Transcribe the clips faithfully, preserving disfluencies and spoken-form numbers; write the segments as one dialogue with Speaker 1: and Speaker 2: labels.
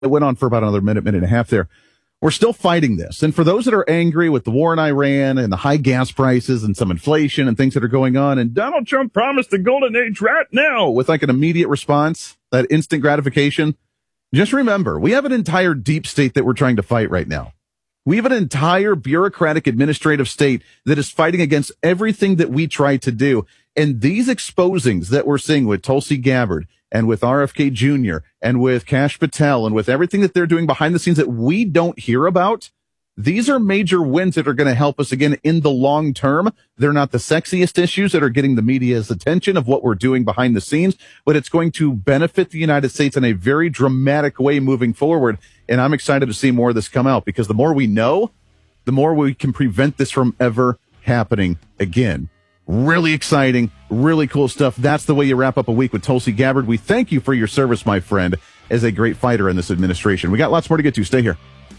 Speaker 1: It went on for about another minute, minute and a half there. We're still fighting this. And for those that are angry with the war in Iran and the high gas prices and some inflation and things that are going on, and Donald Trump promised the golden age right now with like an immediate response, that instant gratification, just remember, we have an entire deep state that we're trying to fight right now. We have an entire bureaucratic administrative state that is fighting against everything that we try to do. And these exposings that we're seeing with Tulsi Gabbard and with R F K Junior and with Kash Patel and with everything that they're doing behind the scenes that we don't hear about, these are major wins that are going to help us again in the long term. They're not the sexiest issues that are getting the media's attention of what we're doing behind the scenes, but it's going to benefit the United States in a very dramatic way moving forward. And I'm excited to see more of this come out, because the more we know, the more we can prevent this from ever happening again. Really exciting, really cool stuff. That's the way you wrap up a week with Tulsi Gabbard. We thank you for your service, my friend, as a great fighter in this administration. We got lots more to get to. Stay here.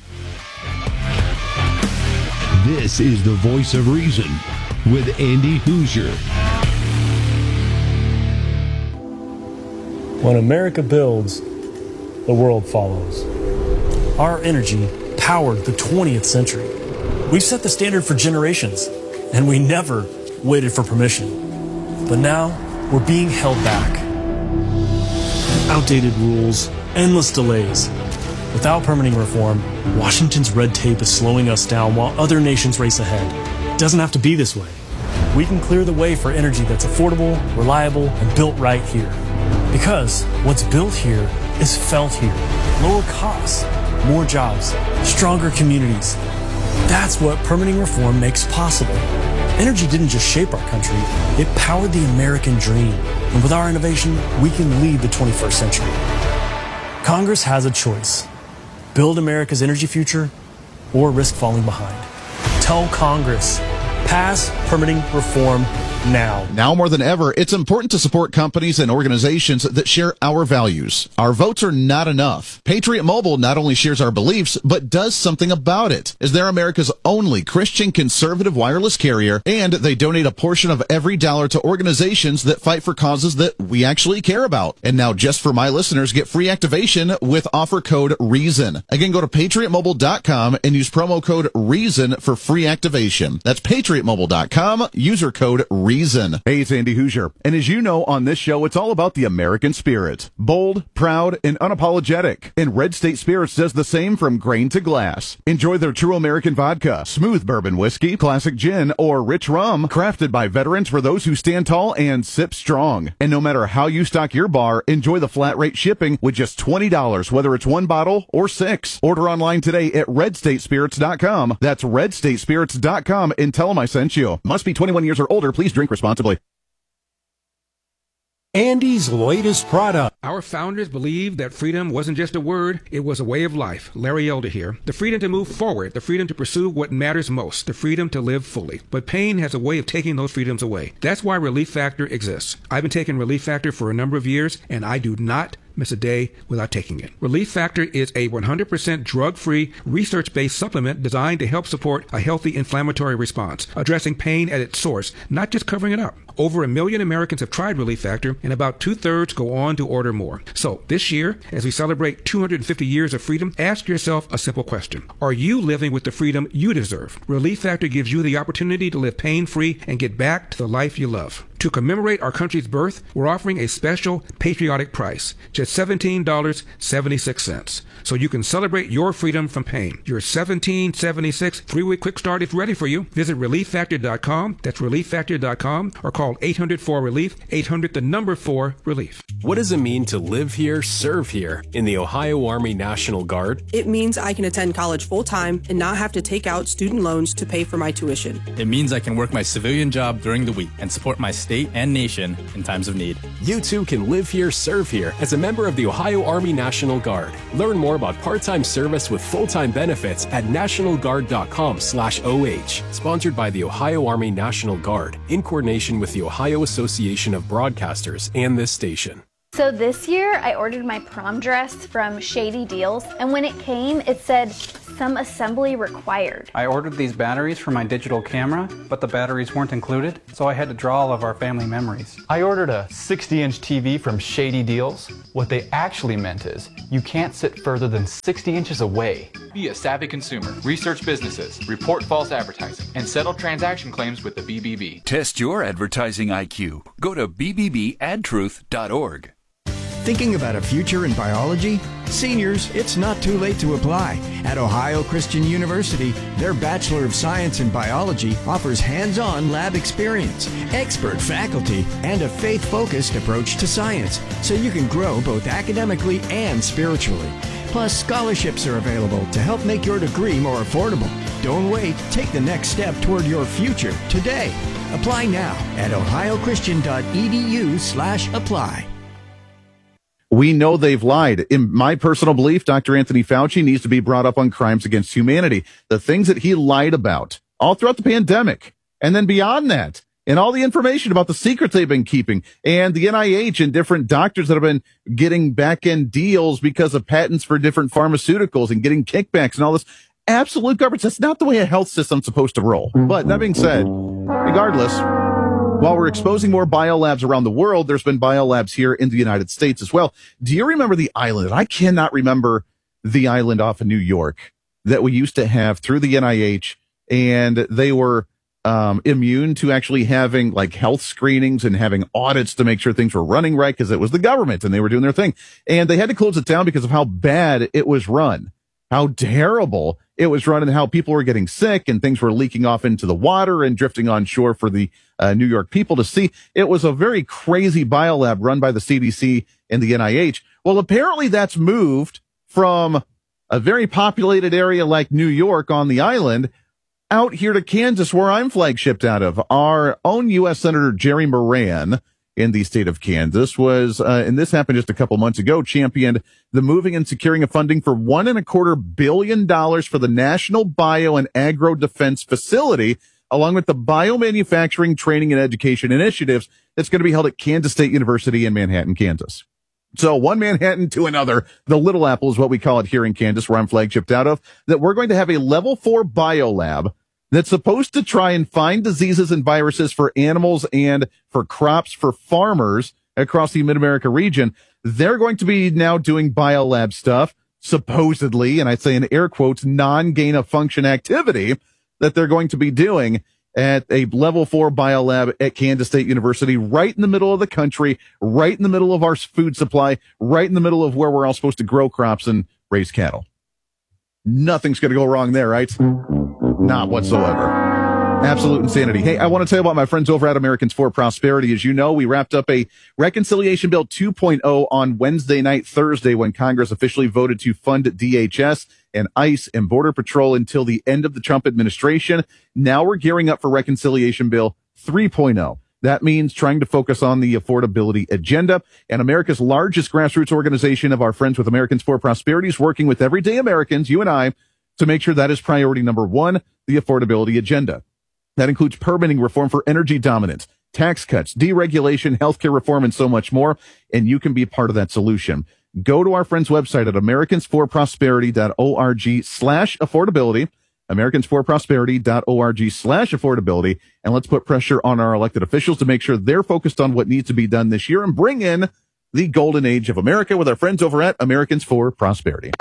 Speaker 2: This is the Voice of Reason with Andy Hoosier.
Speaker 3: When America builds, the world follows. Our energy powered the twentieth century. We've set the standard for generations, and we never waited for permission. But now, we're being held back. Outdated rules, endless delays. Without permitting reform, Washington's red tape is slowing us down while other nations race ahead. It doesn't have to be this way. We can clear the way for energy that's affordable, reliable, and built right here. Because what's built here is felt here. Lower costs, more jobs, stronger communities. That's what permitting reform makes possible. Energy didn't just shape our country, it powered the American dream. And with our innovation, we can lead the twenty-first century. Congress has a choice. Build America's energy future or risk falling behind. Tell Congress, pass permitting reform now.
Speaker 1: Now more than ever, it's important to support companies and organizations that share our values. Our votes are not enough. Patriot Mobile not only shares our beliefs, but does something about it, as they're America's only Christian conservative wireless carrier, and they donate a portion of every dollar to organizations that fight for causes that we actually care about. And now, just for my listeners, get free activation with offer code REASON. Again, go to patriot mobile dot com and use promo code REASON for free activation. That's patriot mobile dot com, user code REASON. Reason. Hey, it's Andy Hoosier. And as you know, on this show, it's all about the American spirit. Bold, proud, and unapologetic. And Red State Spirits does the same from grain to glass. Enjoy their true American vodka, smooth bourbon whiskey, classic gin, or rich rum, crafted by veterans for those who stand tall and sip strong. And no matter how you stock your bar, enjoy the flat rate shipping with just twenty dollars, whether it's one bottle or six. Order online today at red state spirits dot com. That's red state spirits dot com and tell them I sent you. Must be twenty-one years or older. Please drink responsibly.
Speaker 4: Andy's latest product.
Speaker 5: Our founders believed that freedom wasn't just a word, it was a way of life. Larry Elder here. The freedom to move forward, the freedom to pursue what matters most, the freedom to live fully. But pain has a way of taking those freedoms away. That's why Relief Factor exists. I've been taking Relief Factor for a number of years, and I do not miss a day without taking it. Relief Factor is a one hundred percent drug-free, research-based supplement designed to help support a healthy inflammatory response, addressing pain at its source, not just covering it up. Over a million Americans have tried Relief Factor, and about two-thirds go on to order more. So this year, as we celebrate two hundred fifty years of freedom, ask yourself a simple question. Are you living with the freedom you deserve? Relief Factor gives you the opportunity to live pain-free and get back to the life you love. To commemorate our country's birth, we're offering a special patriotic price, just seventeen dollars and seventy-six cents. So you can celebrate your freedom from pain. Your seventeen dollars and seventy-six cents three-week quick start is ready for you. Visit relief factor dot com, that's relief factor dot com, or call eight hundred four relief, eight hundred the number four relief.
Speaker 6: What does it mean to live here, serve here in the Ohio Army National Guard?
Speaker 7: It means I can attend college full-time and not have to take out student loans to pay for my tuition.
Speaker 8: It means I can work my civilian job during the week and support my state and nation in times of need.
Speaker 6: You too can live here, serve here as a member of the Ohio Army National Guard. Learn more about part-time service with full-time benefits at national guard dot com slash O H. Sponsored by the Ohio Army National Guard in coordination with the Ohio Association of Broadcasters and this station.
Speaker 9: So this year, I ordered my prom dress from Shady Deals, and when it came, it said, some assembly required.
Speaker 10: I ordered these batteries for my digital camera, but the batteries weren't included, so I had to draw all of our family memories.
Speaker 11: I ordered a sixty inch T V from Shady Deals. What they actually meant is, you can't sit further than sixty inches away.
Speaker 12: Be a savvy consumer, research businesses, report false advertising, and settle transaction claims with the B B B.
Speaker 13: Test your advertising I Q. Go to b b b ad truth dot org.
Speaker 14: Thinking about a future in biology? Seniors, it's not too late to apply. At Ohio Christian University, their Bachelor of Science in Biology offers hands-on lab experience, expert faculty, and a faith-focused approach to science, so you can grow both academically and spiritually. Plus, scholarships are available to help make your degree more affordable. Don't wait. Take the next step toward your future today. Apply now at ohio christian dot e d u slash apply.
Speaker 1: We know they've lied. In my personal belief, Doctor Anthony Fauci needs to be brought up on crimes against humanity. The things that he lied about all throughout the pandemic, and then beyond that, and all the information about the secrets they've been keeping, and the N I H and different doctors that have been getting back-end deals because of patents for different pharmaceuticals and getting kickbacks and all this absolute garbage. That's not the way a health system's supposed to roll. But that being said, regardless, while we're exposing more biolabs around the world, there's been biolabs here in the United States as well. Do you remember the island? I cannot remember the island off of New York that we used to have through the N I H, and they were um, immune to actually having like health screenings and having audits to make sure things were running right because it was the government and they were doing their thing. And they had to close it down because of how bad it was run, how terrible it was run, and how people were getting sick and things were leaking off into the water and drifting on shore for the uh, New York people to see. It was a very crazy biolab run by the C D C and the N I H. Well, apparently that's moved from a very populated area like New York on the island out here to Kansas, where I'm flagshipped out of. Our own U S Senator Jerry Moran in the state of Kansas was, uh, and this happened just a couple months ago, championed the moving and securing of funding for one and a quarter billion dollars for the National Bio and Agro Defense Facility, along with the biomanufacturing training and education initiatives that's going to be held at Kansas State University in Manhattan, Kansas. So one Manhattan to another, the Little Apple is what we call it here in Kansas, where I'm flagshipped out of, that we're going to have a level four biolab that's supposed to try and find diseases and viruses for animals and for crops for farmers across the Mid-America region. They're going to be now doing biolab stuff, supposedly, and I'd say in air quotes, non-gain of function activity that they're going to be doing at a level four biolab at Kansas State University, right in the middle of the country, right in the middle of our food supply, right in the middle of where we're all supposed to grow crops and raise cattle. Nothing's going to go wrong there, right? Not whatsoever. Absolute insanity. Hey, I want to tell you about my friends over at Americans for Prosperity. As you know, we wrapped up a Reconciliation Bill two point oh on Wednesday night, Thursday, when Congress officially voted to fund D H S and ICE and Border Patrol until the end of the Trump administration. Now we're gearing up for Reconciliation Bill three point oh. That means trying to focus on the affordability agenda. And America's largest grassroots organization of our friends with Americans for Prosperity is working with everyday Americans, you and I, to make sure that is priority number one, the affordability agenda. That includes permitting reform for energy dominance, tax cuts, deregulation, healthcare reform, and so much more. And you can be part of that solution. Go to our friend's website at americans for prosperity dot org slash affordability, americans for prosperity dot org slash affordability, and let's put pressure on our elected officials to make sure they're focused on what needs to be done this year and bring in the golden age of America with our friends over at Americans for Prosperity.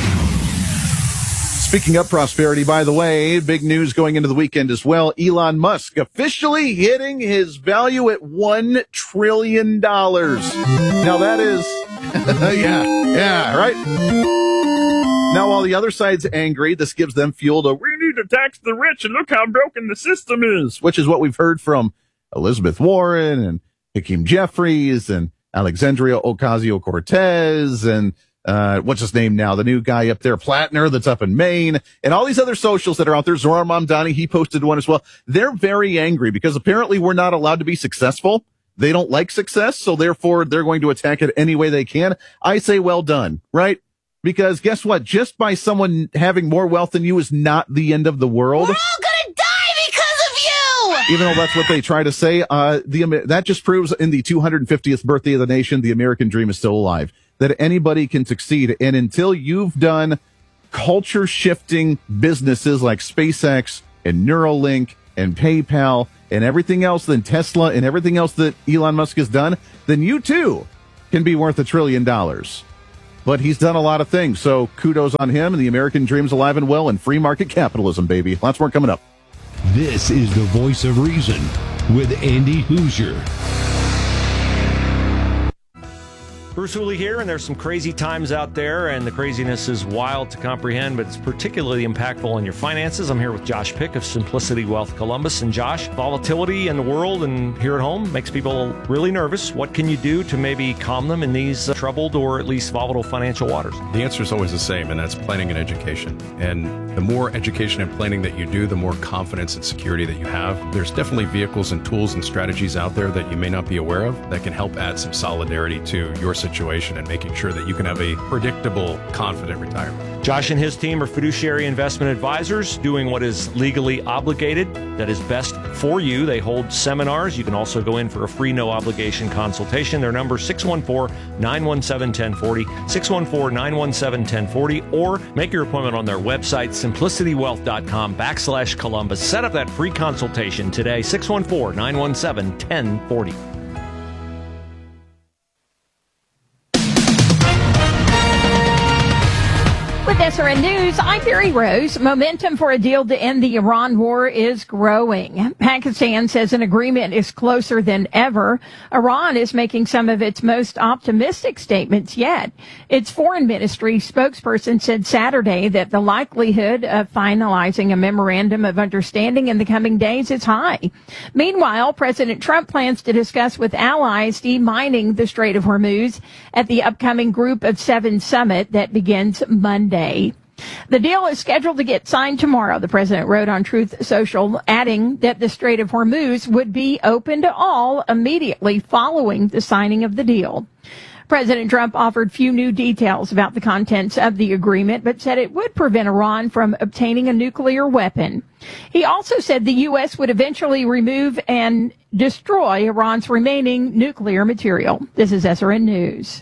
Speaker 1: Speaking of prosperity, by the way, big news going into the weekend as well. Elon Musk officially hitting his value at one trillion dollars. Now that is, yeah, yeah, right? Now, while the other side's angry, this gives them fuel to, we need to tax the rich and look how broken the system is, which is what we've heard from Elizabeth Warren and Hakeem Jeffries and Alexandria Ocasio-Cortez and Uh, what's his name now? The new guy up there, Plattner, that's up in Maine, and all these other socials that are out there. Zohar Mamdani, he posted one as well. They're very angry because apparently we're not allowed to be successful. They don't like success, so therefore they're going to attack it any way they can. I say well done, right? Because guess what? Just by someone having more wealth than you is not the end of the world.
Speaker 15: We're all gonna die because of you!
Speaker 1: Even though that's what they try to say, uh, the that just proves in the two hundred fiftieth birthday of the nation, the American dream is still alive. That anybody can succeed. And until you've done culture-shifting businesses like SpaceX and Neuralink and PayPal and everything else, then Tesla and everything else that Elon Musk has done, then you too can be worth a trillion dollars. But he's done a lot of things, so kudos on him, and the American dream's alive and well, and free market capitalism, baby. Lots more coming up.
Speaker 2: This is the Voice of Reason with Andy Hoosier.
Speaker 15: Bruce Hooley here, and there's some crazy times out there, and the craziness is wild to comprehend, but it's particularly impactful on your finances. I'm here with Josh Pick of Simplicity Wealth Columbus. And Josh, volatility in the world and here at home makes people really nervous. What can you do to maybe calm them in these uh, troubled or at least volatile financial waters?
Speaker 16: The answer is always the same, and that's planning and education. And the more education and planning that you do, the more confidence and security that you have. There's definitely vehicles and tools and strategies out there that you may not be aware of that can help add some solidarity to your situation and making sure that you can have a predictable, confident retirement.
Speaker 15: Josh and his team are fiduciary investment advisors doing what is legally obligated, that is best for you. They hold seminars. You can also go in for a free, no obligation consultation. Their number is six one four, nine one seven, one zero four zero, six one four, nine one seven, one zero four zero, or make your appointment on their website, simplicitywealth.com backslash Columbus. Set up that free consultation today, six one four, nine one seven, one zero four zero.
Speaker 17: With S R N News, I'm Barry Rose. Momentum for a deal to end the Iran war is growing. Pakistan says an agreement is closer than ever. Iran is making some of its most optimistic statements yet. Its foreign ministry spokesperson said Saturday that the likelihood of finalizing a memorandum of understanding in the coming days is high. Meanwhile, President Trump plans to discuss with allies demining the Strait of Hormuz at the upcoming Group of Seven summit that begins Monday. The deal is scheduled to get signed tomorrow, the president wrote on Truth Social, adding that the Strait of Hormuz would be open to all immediately following the signing of the deal. President Trump offered few new details about the contents of the agreement, but said it would prevent Iran from obtaining a nuclear weapon. He also said the U S would eventually remove and destroy Iran's remaining nuclear material. This is S R N News.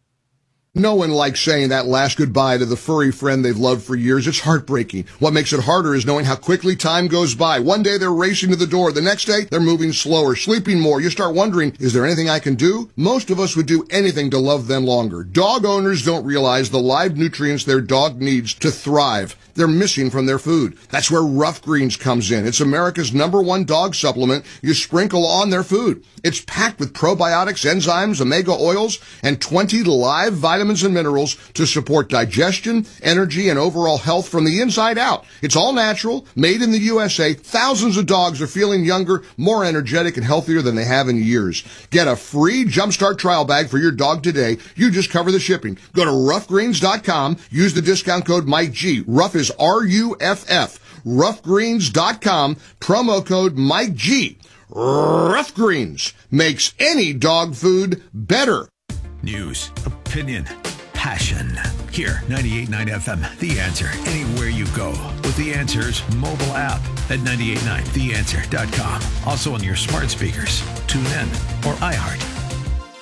Speaker 18: No one likes saying that last goodbye to the furry friend they've loved for years. It's heartbreaking. What makes it harder is knowing how quickly time goes by. One day they're racing to the door. The next day they're moving slower, sleeping more. You start wondering, is there anything I can do? Most of us would do anything to love them longer. Dog owners don't realize the live nutrients their dog needs to thrive. They're missing from their food. That's where Rough Greens comes in. It's America's number one dog supplement you sprinkle on their food. It's packed with probiotics, enzymes, omega oils, and twenty live vitamins and minerals to support digestion, energy, and overall health from the inside out. It's all natural, made in the U S A. Thousands of dogs are feeling younger, more energetic, and healthier than they have in years. Get a free Jumpstart trial bag for your dog today. You just cover the shipping. Go to rough greens dot com. Use the discount code Mike G. Rough is R U F F. rough greens dot com. Promo code Mike G. Rough Greens makes any dog food better.
Speaker 19: News, opinion, passion. Here, ninety-eight point nine F M, The Answer. Anywhere you go with The Answer's mobile app at nine eight nine the answer dot com. Also on your smart speakers, TuneIn, or iHeart.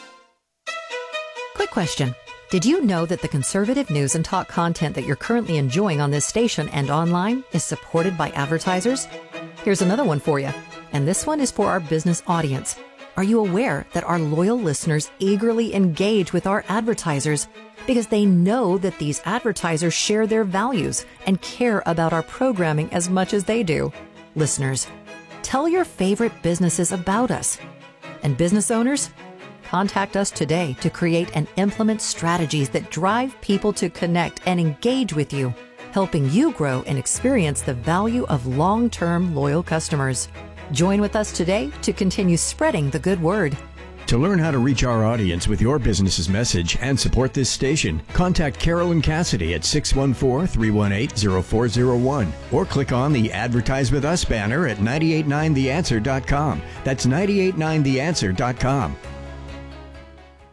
Speaker 20: Quick question. Did you know that the conservative news and talk content that you're currently enjoying on this station and online is supported by advertisers? Here's another one for you. And this one is for our business audience. Are you aware that our loyal listeners eagerly engage with our advertisers because they know that these advertisers share their values and care about our programming as much as they do? Listeners, tell your favorite businesses about us. And business owners, contact us today to create and implement strategies that drive people to connect and engage with you, helping you grow and experience the value of long-term loyal customers. Join with us today to continue spreading the good word.
Speaker 14: To learn how to reach our audience with your business's message and support this station, contact Carolyn Cassidy at six one four, three one eight, zero four zero one or click on the Advertise With Us banner at nine eight nine the answer dot com. That's nine eight nine the answer dot com.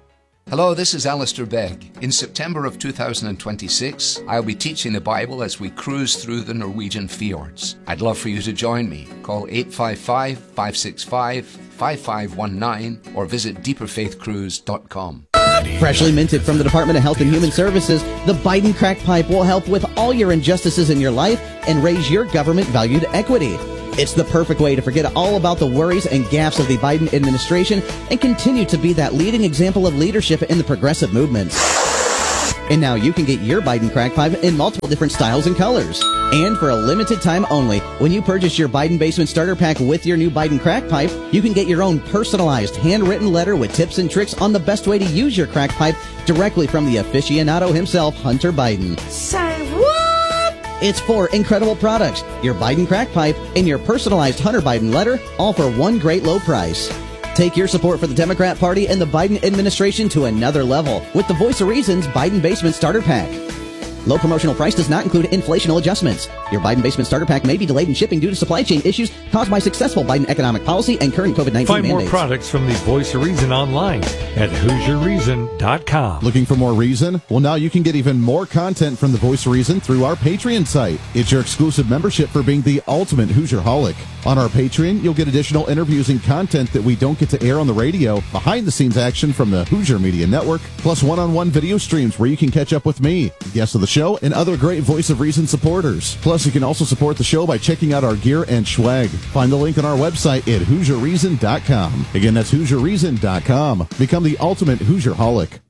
Speaker 21: Hello, this is Alistair Begg. In September of two thousand twenty-six, I'll be teaching the Bible as we cruise through the Norwegian fjords. I'd love for you to join me. Call eight five five, five six five, five five one nine or visit deeper faith cruise dot com.
Speaker 22: Freshly minted from the Department of Health and Human Services, the Biden Crack Pipe will help with all your injustices in your life and raise your government-valued equity. It's the perfect way to forget all about the worries and gaffes of the Biden administration and continue to be that leading example of leadership in the progressive movement. And now you can get your Biden Crack Pipe in multiple different styles and colors. And for a limited time only, when you purchase your Biden Basement Starter Pack with your new Biden Crack Pipe, you can get your own personalized handwritten letter with tips and tricks on the best way to use your crack pipe directly from the aficionado himself, Hunter Biden.
Speaker 23: Say what?
Speaker 22: It's four incredible products, your Biden Crack Pipe and your personalized Hunter Biden letter, all for one great low price. Take your support for the Democrat Party and the Biden administration to another level with the Voice of Reason's Biden Basement Starter Pack. Low promotional price does not include inflationary adjustments. Your Biden Basement Starter Pack may be delayed in shipping due to supply chain issues caused by successful Biden economic policy and current COVID nineteen
Speaker 4: Find
Speaker 22: mandates.
Speaker 4: more products from the Voice of Reason online at hoosier reason dot com.
Speaker 1: Looking for more reason? Well, now you can get even more content from the Voice of Reason through our Patreon site. It's your exclusive membership for being the ultimate Hoosier-holic. On our Patreon, you'll get additional interviews and content that we don't get to air on the radio, behind-the-scenes action from the Hoosier Media Network, plus one-on-one video streams where you can catch up with me, guests of the show, and other great Voice of Reason supporters. Plus, you can also support the show by checking out our gear and swag. Find the link on our website at hoosier reason dot com. Again, that's hoosier reason dot com. Become the ultimate Hoosier-holic.